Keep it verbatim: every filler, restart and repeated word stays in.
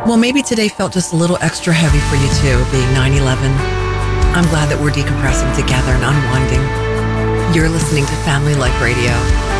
Well, maybe today felt just a little extra heavy for you too, being nine eleven. I'm glad that we're decompressing together and unwinding. You're listening to Family Life Radio.